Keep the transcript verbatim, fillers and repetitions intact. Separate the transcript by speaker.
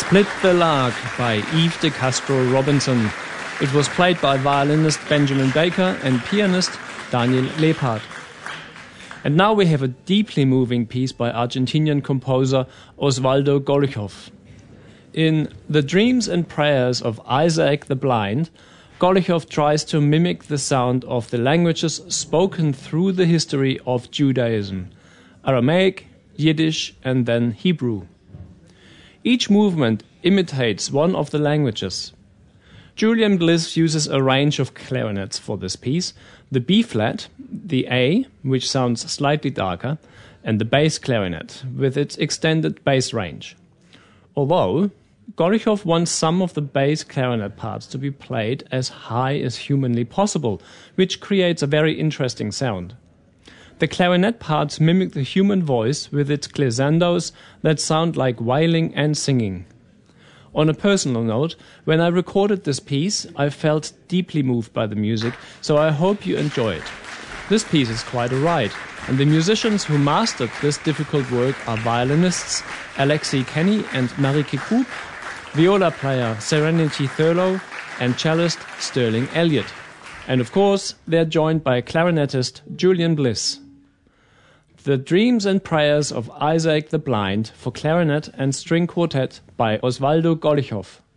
Speaker 1: Split the Lark by Yves de Castro Robinson. It was played by violinist Benjamin Baker and pianist Daniel Leppard. And now we have a deeply moving piece by Argentinian composer Osvaldo Golijov. In The Dreams and Prayers of Isaac the Blind, Golijov tries to mimic the sound of the languages spoken through the history of Judaism: Aramaic, Yiddish, and then Hebrew. Each movement imitates one of the languages. Julian Bliss uses a range of clarinets for this piece: the B-flat, the A, which sounds slightly darker, and the bass clarinet, with its extended bass range. Although Golijov wants some of the bass clarinet parts to be played as high as humanly possible, which creates a very interesting sound. The clarinet parts mimic the human voice with its glissandos that sound like wailing and singing. On a personal note, when I recorded this piece, I felt deeply moved by the music, so I hope you enjoy it. This piece is quite a ride, and the musicians who mastered this difficult work are violinists Alexei Kenny and Marike Koop, viola player Serenity Thurlow, and cellist Sterling Elliott. And of course, they're joined by clarinetist Julian Bliss. The Dreams and Prayers of Isaac the Blind for clarinet and string quartet by Osvaldo Golijov.